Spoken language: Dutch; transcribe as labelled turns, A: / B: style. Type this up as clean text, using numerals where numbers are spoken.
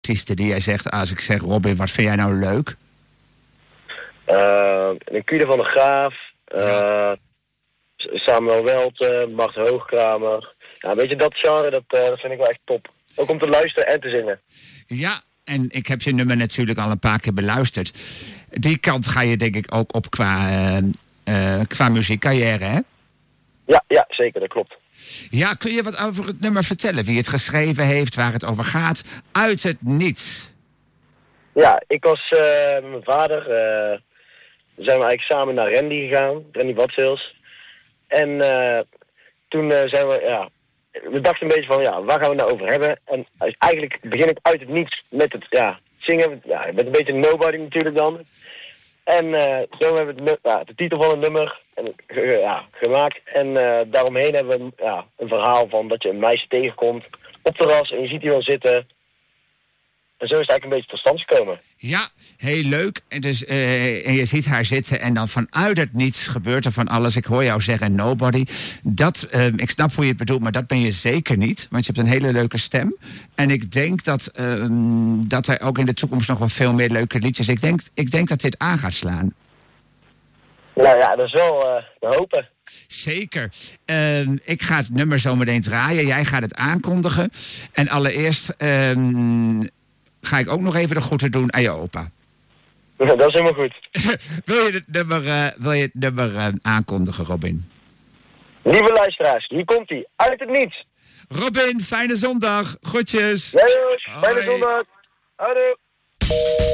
A: artiesten die jij zegt, als ik zeg Robin, wat vind jij nou leuk?
B: Een Cuda van der Graaf, Samuel Welten, Mart Hoogkramer. Ja, weet je, dat genre, dat vind ik wel echt top. Ook om te luisteren en te zingen.
A: Ja, en ik heb je nummer natuurlijk al een paar keer beluisterd. Die kant ga je denk ik ook op qua muziekcarrière, hè?
B: Ja, zeker, dat klopt.
A: Ja, kun je wat over het nummer vertellen? Wie het geschreven heeft, waar het over gaat? Uit het niets.
B: Ja, ik was met mijn vader, zijn we eigenlijk samen naar Randy gegaan, Randy Wadsils. En toen zijn we dachten een beetje van, waar gaan we het nou over hebben? En eigenlijk begin ik uit het niets met het zingen. Ja, ik ben een beetje nobody natuurlijk dan. En zo hebben we de titel van het nummer gemaakt. En daaromheen hebben we een verhaal van dat je een meisje tegenkomt op terras en je ziet die wel zitten. En zo is het eigenlijk een beetje tot stand gekomen.
A: Ja, heel leuk. En, dus, en je ziet haar zitten en dan vanuit het niets gebeurt er van alles. Ik hoor jou zeggen nobody. Ik snap hoe je het bedoelt, maar dat ben je zeker niet. Want je hebt een hele leuke stem. En ik denk dat er ook in de toekomst nog wel veel meer leuke liedjes... Ik denk dat dit aan gaat slaan.
B: Nou ja, dat is wel te hopen.
A: Zeker. Ik ga het nummer zo meteen draaien. Jij gaat het aankondigen. En allereerst ga ik ook nog even de groeten doen aan je opa.
B: Ja, dat is helemaal goed.
A: Wil je het nummer aankondigen, Robin?
B: Lieve luisteraars, hier komt hij. Uit het niets.
A: Robin, fijne zondag. Groetjes.
B: Ja, jongens. Fijne zondag. Houdoe.